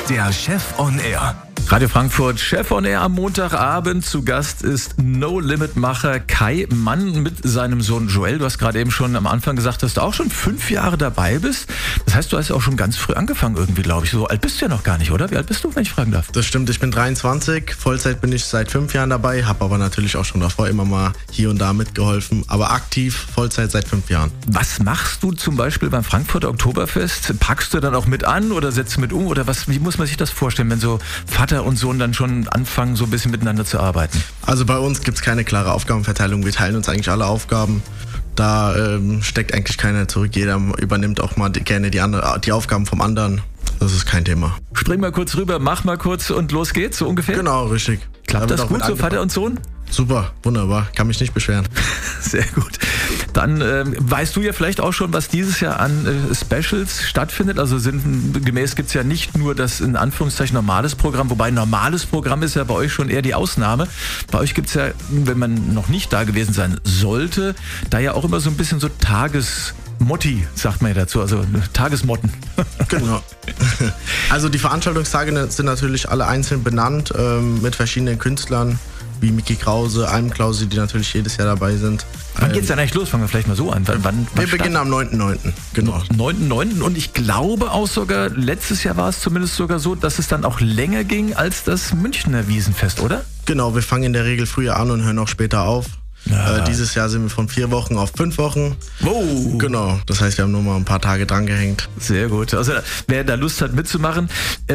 der Chef on Air. Radio Frankfurt, Chef on Air am Montagabend. Zu Gast ist No-Limit-Macher Kai Mann mit seinem Sohn Joel. Du hast gerade eben schon am Anfang gesagt, dass du auch schon 5 Jahre dabei bist. Das heißt, du hast ja auch schon ganz früh angefangen irgendwie, glaube ich. So alt bist du ja noch gar nicht, oder? Wie alt bist du, wenn ich fragen darf? Das stimmt, ich bin 23. Vollzeit bin ich seit 5 Jahren dabei, habe aber natürlich auch schon davor immer mal hier und da mitgeholfen. Aber aktiv Vollzeit seit 5 Jahren. Was machst du zum Beispiel beim Frankfurter Oktoberfest? Packst du dann auch mit an oder setzt du mit um? Oder wie muss man sich das vorstellen, wenn so Vater und Sohn dann schon anfangen, so ein bisschen miteinander zu arbeiten? Also bei uns gibt es keine klare Aufgabenverteilung. Wir teilen uns eigentlich alle Aufgaben. Da steckt eigentlich keiner zurück. Jeder übernimmt auch mal gerne die Aufgaben vom anderen. Das ist kein Thema. Spring mal kurz rüber, mach mal kurz und los geht's, so ungefähr? Genau, richtig. Klappt das gut, so Vater und Sohn? Super, wunderbar. Kann mich nicht beschweren. Sehr gut. Dann weißt du ja vielleicht auch schon, was dieses Jahr an Specials stattfindet. Also gemäß gibt es ja nicht nur das in Anführungszeichen normales Programm, wobei normales Programm ist ja bei euch schon eher die Ausnahme. Bei euch gibt es ja, wenn man noch nicht da gewesen sein sollte, da ja auch immer so ein bisschen so Tagesmotti, sagt man ja dazu, also Tagesmotten. Genau. Also die Veranstaltungstage sind natürlich alle einzeln benannt mit verschiedenen Künstlern, wie Mickey Krause, Almklause, die natürlich jedes Jahr dabei sind. Wann geht's denn eigentlich los? Fangen wir vielleicht mal so an. Wir beginnen am 9.9. Genau. 9.9. Und ich glaube auch sogar, letztes Jahr war es zumindest sogar so, dass es dann auch länger ging als das Münchner Wiesenfest, oder? Genau, wir fangen in der Regel früher an und hören auch später auf. Ja. Dieses Jahr sind wir von 4 Wochen auf 5 Wochen. Wow. Genau, das heißt, wir haben nur mal ein paar Tage dran gehängt. Sehr gut. Also wer da Lust hat mitzumachen,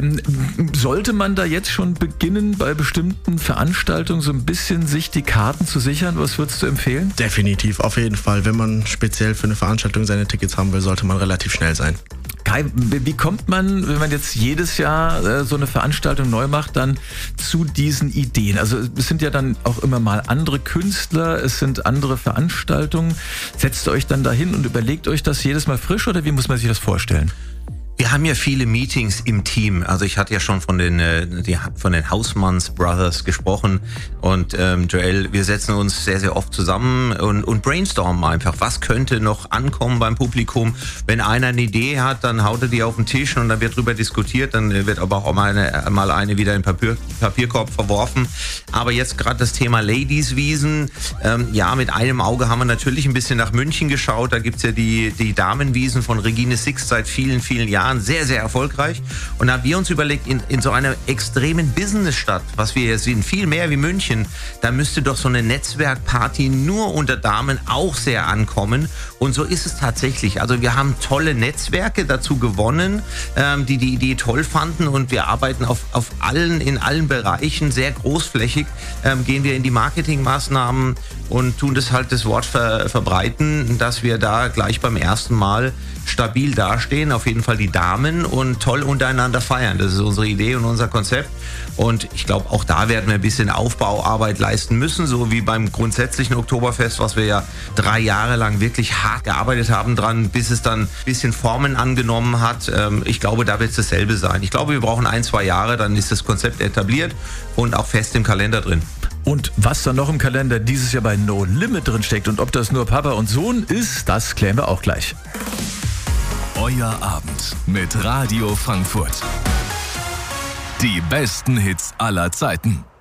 sollte man da jetzt schon beginnen, bei bestimmten Veranstaltungen so ein bisschen sich die Karten zu sichern? Was würdest du empfehlen? Definitiv, auf jeden Fall. Wenn man speziell für eine Veranstaltung seine Tickets haben will, sollte man relativ schnell sein. Kai, wie kommt man, wenn man jetzt jedes Jahr so eine Veranstaltung neu macht, dann zu diesen Ideen? Also es sind ja dann auch immer mal andere Künstler, es sind andere Veranstaltungen. Setzt ihr euch dann dahin und überlegt euch das jedes Mal frisch oder wie muss man sich das vorstellen? Wir haben ja viele Meetings im Team. Also ich hatte ja schon von den Hausmanns Brothers gesprochen und Joel, wir setzen uns sehr, sehr oft zusammen und brainstormen einfach. Was könnte noch ankommen beim Publikum? Wenn einer eine Idee hat, dann haut er die auf den Tisch und dann wird drüber diskutiert. Dann wird aber auch mal eine wieder in den Papierkorb verworfen. Aber jetzt gerade das Thema Ladies-Wiesen. Ja, mit einem Auge haben wir natürlich ein bisschen nach München geschaut. Da gibt's ja die Damenwiesen von Regine Sixt seit vielen, vielen Jahren. Sehr, sehr erfolgreich. Und da haben wir uns überlegt, in so einer extremen Businessstadt, was wir hier sehen, viel mehr wie München, da müsste doch so eine Netzwerkparty nur unter Damen auch sehr ankommen. Und so ist es tatsächlich. Also wir haben tolle Netzwerke dazu gewonnen, die die Idee toll fanden und wir arbeiten in allen Bereichen sehr großflächig, gehen wir in die Marketingmaßnahmen und tun das Wort verbreiten, dass wir da gleich beim ersten Mal stabil dastehen, auf jeden Fall die Damen und toll untereinander feiern. Das ist unsere Idee und unser Konzept. Und ich glaube, auch da werden wir ein bisschen Aufbauarbeit leisten müssen, so wie beim grundsätzlichen Oktoberfest, was wir ja 3 Jahre lang wirklich hart gearbeitet haben dran, bis es dann ein bisschen Formen angenommen hat. Ich glaube, da wird es dasselbe sein. Ich glaube, wir brauchen 1-2 Jahre, dann ist das Konzept etabliert und auch fest im Kalender drin. Und was da noch im Kalender dieses Jahr bei No Limit drin steckt und ob das nur Papa und Sohn ist, das klären wir auch gleich. Euer Abend mit Radio Frankfurt. Die besten Hits aller Zeiten.